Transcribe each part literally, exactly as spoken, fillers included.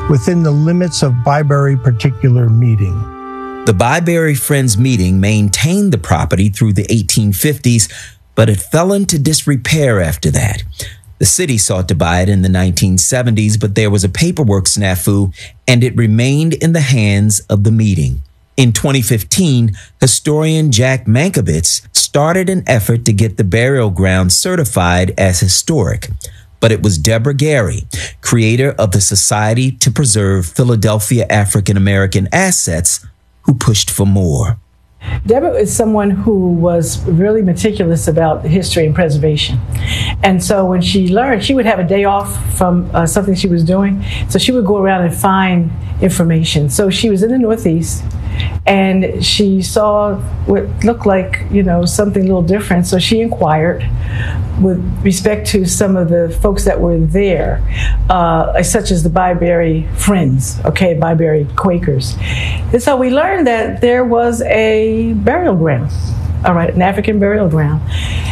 within the limits of Byberry particular meeting. The Byberry Friends meeting maintained the property through the eighteen fifties, but it fell into disrepair after that. The city sought to buy it in the nineteen seventies, but there was a paperwork snafu, and it remained in the hands of the meeting. In twenty fifteen, historian Jack Mankiewicz started an effort to get the burial ground certified as historic. But it was Deborah Gary, creator of the Society to Preserve Philadelphia African American Assets, who pushed for more. Deborah is someone who was really meticulous about history and preservation. And so when she learned, she would have a day off from uh, something she was doing. So she would go around and find information. So she was in the Northeast and she saw what looked like, you know, something a little different. So she inquired with respect to some of the folks that were there, uh, such as the Byberry Friends, okay, Byberry Quakers. And so we learned that there was a burial ground, all right, an African burial ground,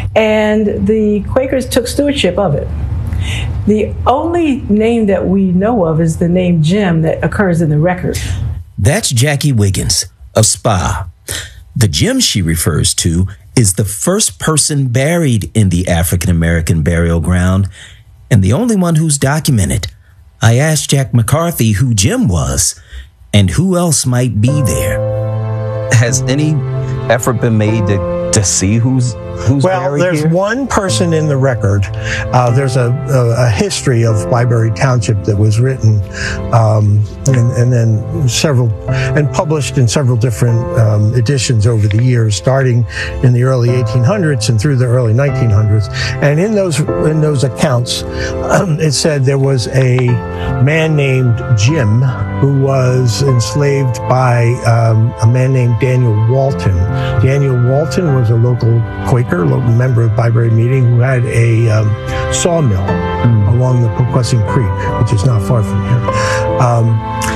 and the Quakers took stewardship of it. The only name that we know of is the name Jim that occurs in the record. That's Jackie Wiggins of Spa. The Jim she refers to is the first person buried in the African American burial ground and the only one who's documented. I asked Jack McCarthy who Jim was and who else might be there. Has any effort been made to, to see who's who's well, buried there's here? one person in the record. Uh, there's a, a, a history of Byberry Township that was written um, and, and then several and published in several different um, editions over the years, starting in the early eighteen hundreds and through the early nineteen hundreds. And in those in those accounts, um, it said there was a man named Jim who was enslaved by um, a man named Daniel Walton. Daniel Walton was a local Quaker, local member of Byberry meeting, who had a um, sawmill mm. along the Poquessing Creek, which is not far from here. Um,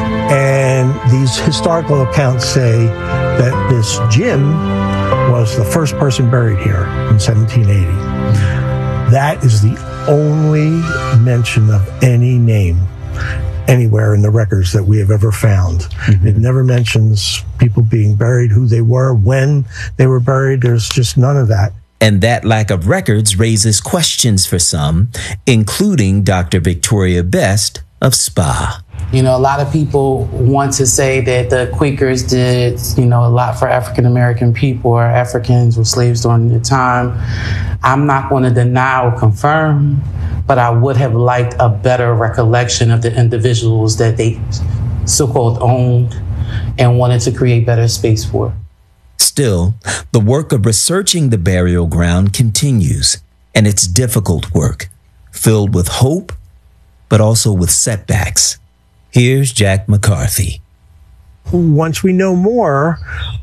and these historical accounts say that this Jim was the first person buried here in seventeen eighty. Mm. That is the only mention of any name anywhere in the records that we have ever found. Mm-hmm. It never mentions people being buried, who they were, when they were buried. There's just none of that. And that lack of records raises questions for some, including Doctor Victoria Best of Spa. You know, a lot of people want to say that the Quakers did, you know, a lot for African American people, or Africans were slaves during the time. I'm not going to deny or confirm, but I would have liked a better recollection of the individuals that they so-called owned and wanted to create better space for. Still, the work of researching the burial ground continues, and it's difficult work, filled with hope, but also with setbacks. Here's Jack McCarthy. Once we know more,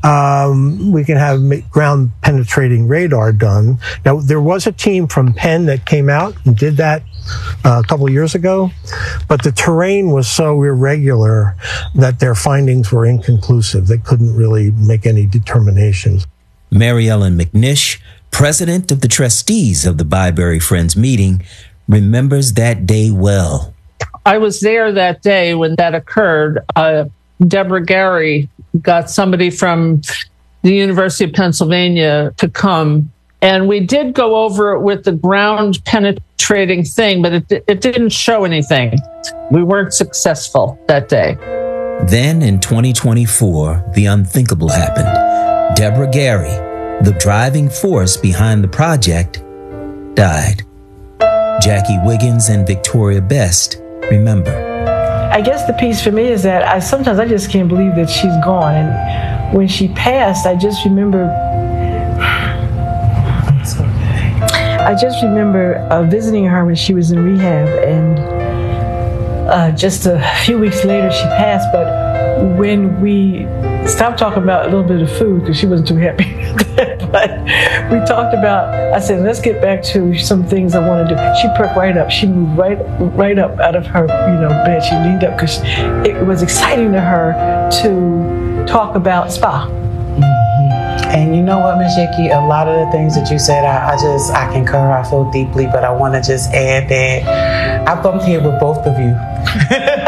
um, we can have ground penetrating radar done. Now, there was a team from Penn that came out and did that uh, a couple of years ago, but the terrain was so irregular that their findings were inconclusive. They couldn't really make any determinations. Mary Ellen McNish, president of the trustees of the Byberry Friends meeting, remembers that day well. I was there that day when that occurred. Uh, Deborah Gary got somebody from the University of Pennsylvania to come. And we did go over it with the ground penetrating thing, but it, it didn't show anything. We weren't successful that day. Then in twenty twenty-four, the unthinkable happened. Deborah Gary, the driving force behind the project, died. Jackie Wiggins and Victoria Best remember. I guess the piece for me is that I sometimes I just can't believe that she's gone. And when she passed, I just remember, I just remember uh, visiting her when she was in rehab, and uh, just a few weeks later she passed. But when we stopped talking about a little bit of food, because she wasn't too happy, but we talked about, I said, let's get back to some things I want to do. She perked right up. She moved right right up out of her, you know, bed. She leaned up because it was exciting to her to talk about Spa. Mm-hmm. And you know what, Miz Jackie, a lot of the things that you said, I, I just, I concur, I feel deeply, but I want to just add that I bumped here with both of you.